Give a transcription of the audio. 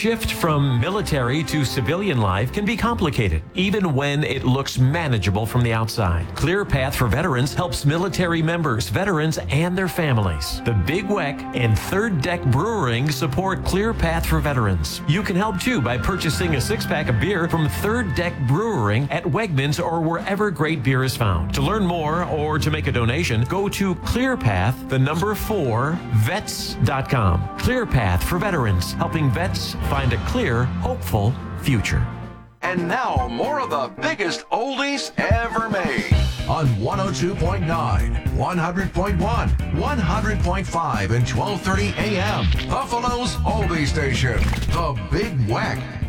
shift from military to civilian life can be complicated, even when it looks manageable from the outside. ClearPath for Veterans helps military members, veterans, and their families. The Big Weck and Third Deck Brewing support ClearPath for Veterans. You can help too by purchasing a 6-pack of beer from Third Deck Brewing at Wegmans or wherever great beer is found. To learn more or to make a donation, go to ClearPath4Vets.com. ClearPath for Veterans, helping vets find a clear, hopeful future. And now, more of the biggest oldies ever made. On 102.9, 100.1, 100.5, and 1230 AM. Buffalo's oldie station, The Big Weck.